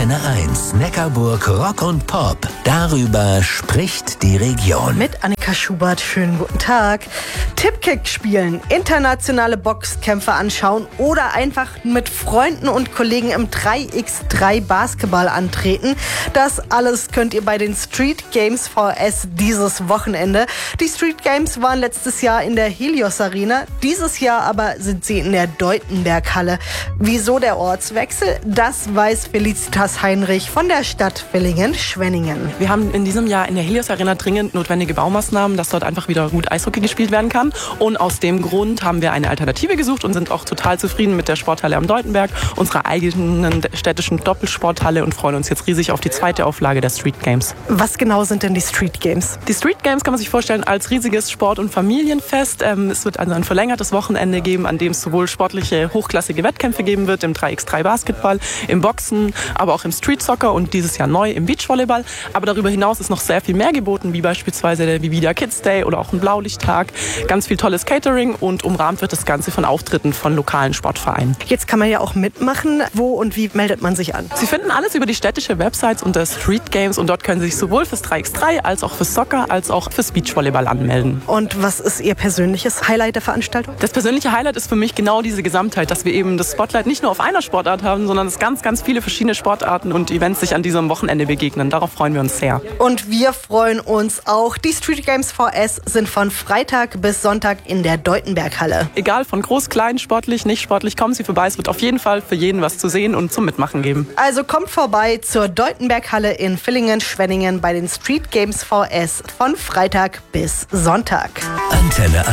Antenne 1, Neckarburg Rock und Pop. Darüber spricht die Region. Mit Annika Schubert, schönen guten Tag. Tipkick spielen, internationale Boxkämpfe anschauen oder einfach mit Freunden und Kollegen im 3x3 Basketball antreten. Das alles könnt ihr bei den Street Games VS dieses Wochenende. Die Street Games waren letztes Jahr in der Helios Arena, dieses Jahr aber sind sie in der Deutenberghalle. Wieso der Ortswechsel? Das weiß Felicitas Heinrich von der Stadt Villingen-Schwenningen. Wir haben in diesem Jahr in der Helios Arena dringend notwendige Baumaßnahmen, dass dort einfach wieder gut Eishockey gespielt werden kann. Und aus dem Grund haben wir eine Alternative gesucht und sind auch total zufrieden mit der Sporthalle am Deutenberg, unserer eigenen städtischen Doppelsporthalle, und freuen uns jetzt riesig auf die zweite Auflage der Street Games. Was genau sind denn die Street Games? Die Street Games kann man sich vorstellen als riesiges Sport- und Familienfest. Es wird also ein verlängertes Wochenende geben, an dem es sowohl sportliche, hochklassige Wettkämpfe geben wird, im 3x3 Basketball, im Boxen, aber auch im Street Soccer und dieses Jahr neu im Beachvolleyball. Aber darüber hinaus ist noch sehr viel mehr geboten, wie beispielsweise der Vivida Kids Day oder auch ein Blaulichttag. Ganz viel tolles Catering, und umrahmt wird das Ganze von Auftritten von lokalen Sportvereinen. Jetzt kann man ja auch mitmachen. Wo und wie meldet man sich an? Sie finden alles über die städtische Websites unter Street Games, und dort können Sie sich sowohl fürs 3x3 als auch fürs Soccer als auch fürs Beachvolleyball anmelden. Und was ist Ihr persönliches Highlight der Veranstaltung? Das persönliche Highlight ist für mich genau diese Gesamtheit, dass wir eben das Spotlight nicht nur auf einer Sportart haben, sondern dass ganz, ganz viele verschiedene Sportarten und Events sich an diesem Wochenende begegnen. Darauf freuen wir uns sehr. Und wir freuen uns auch. Die Street Games VS sind von Freitag bis Sonntag in der Deutenberghalle. Egal, von groß, klein, sportlich, nicht sportlich, kommen Sie vorbei. Es wird auf jeden Fall für jeden was zu sehen und zum Mitmachen geben. Also kommt vorbei zur Deutenberghalle in Villingen-Schwenningen bei den Street Games VS von Freitag bis Sonntag. Antenne